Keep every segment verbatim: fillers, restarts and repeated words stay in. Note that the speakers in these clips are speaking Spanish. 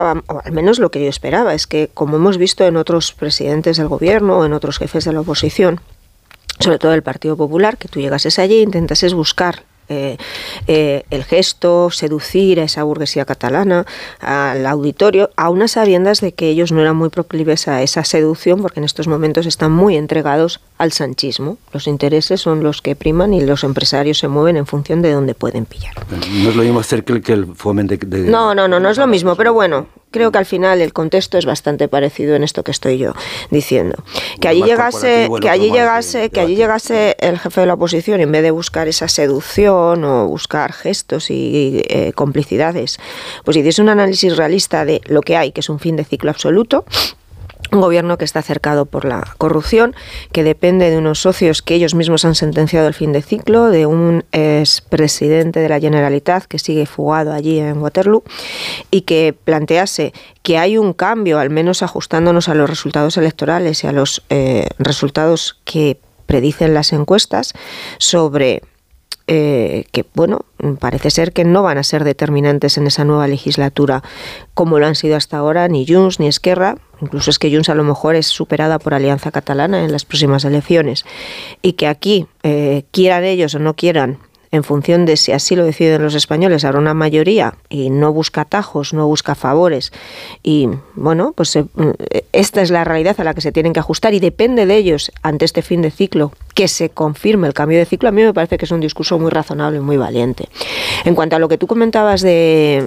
o al menos lo que yo esperaba, es que, como hemos visto en otros presidentes del gobierno o en otros jefes de la oposición, sobre todo del Partido Popular, que tú llegases allí e intentases buscar Eh, eh, el gesto, seducir a esa burguesía catalana, al auditorio, a unas sabiendas de que ellos no eran muy proclives a esa seducción, porque en estos momentos están muy entregados al sanchismo. Los intereses son los que priman y los empresarios se mueven en función de dónde pueden pillar. No es lo mismo hacer que el, que el fomen de, de... No, no, no, no es lo mismo, pero bueno, creo que al final el contexto es bastante parecido en esto que estoy yo diciendo. Que allí llegase, que allí llegase, que allí llegase el jefe de la oposición, en vez de buscar esa seducción o buscar gestos y eh, complicidades, pues hiciese un análisis realista de lo que hay, que es un fin de ciclo absoluto. Un gobierno que está cercado por la corrupción, que depende de unos socios que ellos mismos han sentenciado el fin de ciclo, de un expresidente de la Generalitat que sigue fugado allí en Waterloo, y que plantease que hay un cambio, al menos ajustándonos a los resultados electorales y a los eh, resultados que predicen las encuestas, sobre Eh, que, bueno, parece ser que no van a ser determinantes en esa nueva legislatura como lo han sido hasta ahora ni Junts ni Esquerra. Incluso es que Junts a lo mejor es superada por Alianza Catalana en las próximas elecciones, y que aquí, eh, quieran ellos o no quieran, en función de si así lo deciden los españoles, habrá una mayoría y no busca atajos, no busca favores. Y bueno, pues eh, esta es la realidad a la que se tienen que ajustar, y depende de ellos, ante este fin de ciclo, que se confirme el cambio de ciclo. A mí me parece que es un discurso muy razonable y muy valiente. En cuanto a lo que tú comentabas de...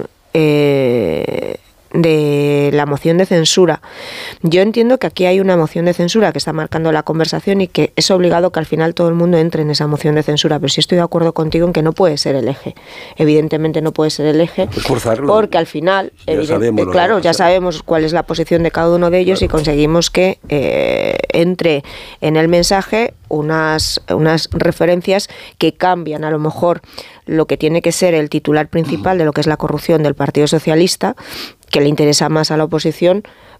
Eh, de la moción de censura, yo entiendo que aquí hay una moción de censura que está marcando la conversación y que es obligado que al final todo el mundo entre en esa moción de censura, pero sí estoy de acuerdo contigo en que no puede ser el eje. Evidentemente no puede ser el eje, pues forzarlo, porque al final, ya sabemos, claro, ya sabemos cuál es la posición de cada uno de ellos, claro, y conseguimos que eh, entre en el mensaje unas, unas referencias que cambian a lo mejor lo que tiene que ser el titular principal de lo que es la corrupción del Partido Socialista, que le interesa más a la oposición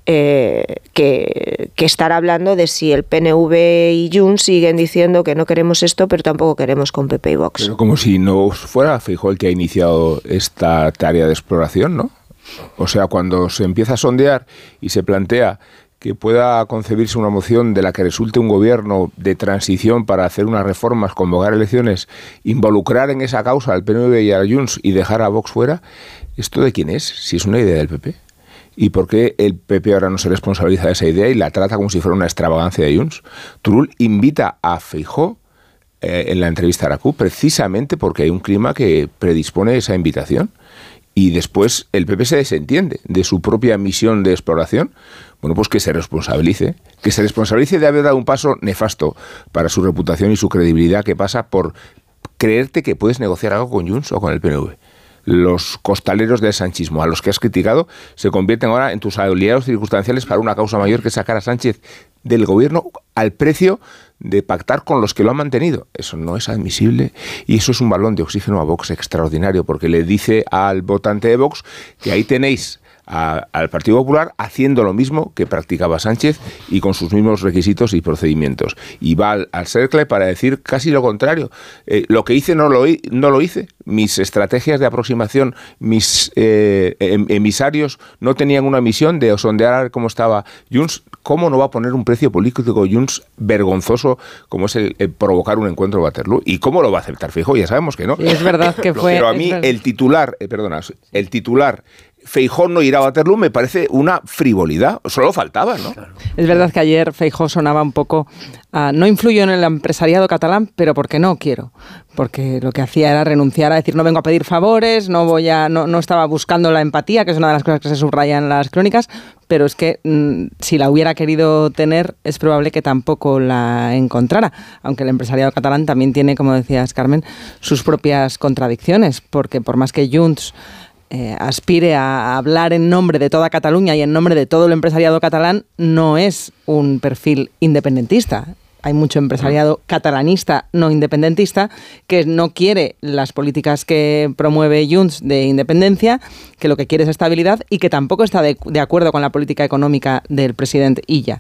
eh, que, que estar hablando de si el P N V y Junts siguen diciendo que no queremos esto, pero tampoco queremos con P P y Vox. Pero como si no fuera Feijóo el que ha iniciado esta tarea de exploración, ¿no? O sea, cuando se empieza a sondear y se plantea que pueda concebirse una moción de la que resulte un gobierno de transición para hacer unas reformas, convocar elecciones, involucrar en esa causa al P N V y a Junts y dejar a Vox fuera, ¿esto de quién es? Si es una idea del P P. ¿Y por qué el P P ahora no se responsabiliza de esa idea y la trata como si fuera una extravagancia de Junts? Turull invita a Feijóo eh, en la entrevista a la C U precisamente porque hay un clima que predispone esa invitación. Y después el P P se desentiende de su propia misión de exploración. Bueno, pues que se responsabilice, que se responsabilice de haber dado un paso nefasto para su reputación y su credibilidad, que pasa por creerte que puedes negociar algo con Junts o con el P N V. Los costaleros del sanchismo, a los que has criticado, se convierten ahora en tus aliados circunstanciales para una causa mayor que sacar a Sánchez del gobierno al precio de pactar con los que lo han mantenido. Eso no es admisible y eso es un balón de oxígeno a Vox extraordinario, porque le dice al votante de Vox que ahí tenéis a, al Partido Popular haciendo lo mismo que practicaba Sánchez y con sus mismos requisitos y procedimientos. Y va al, al cercle para decir casi lo contrario. Eh, lo que hice no lo, no lo hice. Mis estrategias de aproximación, mis eh, emisarios no tenían una misión de sondear cómo estaba Junts. ¿Cómo no va a poner un precio político Junts vergonzoso como es el, el provocar un encuentro de Waterloo? ¿Y cómo lo va a aceptar Feijóo? Ya sabemos que no. Sí, es verdad que fue... Pero a mí el titular, eh, perdona, el titular... Feijóo no irá a Waterloo me parece una frivolidad, solo faltaba, ¿no? Es verdad que ayer Feijóo sonaba un poco, uh, no influyo en el empresariado catalán, pero porque no quiero, porque lo que hacía era renunciar a decir no vengo a pedir favores, no voy a, no, no estaba buscando la empatía, que es una de las cosas que se subrayan en las crónicas, pero es que mmm, si la hubiera querido tener es probable que tampoco la encontrara, aunque el empresariado catalán también tiene, como decías Carmen, sus propias contradicciones, porque por más que Junts Eh, aspire a hablar en nombre de toda Cataluña y en nombre de todo el empresariado catalán, no es un perfil independentista. Hay mucho empresariado catalanista no independentista que no quiere las políticas que promueve Junts de independencia, que lo que quiere es estabilidad y que tampoco está de, de acuerdo con la política económica del presidente Illa.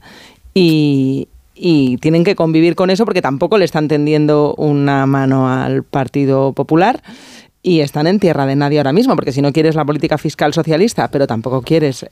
Y, y tienen que convivir con eso porque tampoco le están tendiendo una mano al Partido Popular. Y están en tierra de nadie ahora mismo, porque si no quieres la política fiscal socialista, pero tampoco quieres